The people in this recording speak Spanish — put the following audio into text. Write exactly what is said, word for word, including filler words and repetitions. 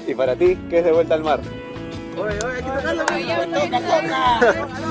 ¿Y para ti qué es De Vuelta al Mar? Oye, oye, hay que tocarlo, toca, toca.